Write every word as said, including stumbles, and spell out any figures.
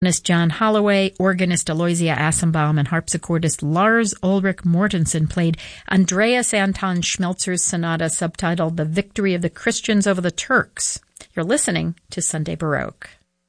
Pianist John Holloway, organist Aloysia Assenbaum, and harpsichordist Lars Ulrich Mortensen played Andreas Anton Schmelzer's sonata subtitled The Victory of the Christians Over the Turks. You're listening to Sunday Baroque.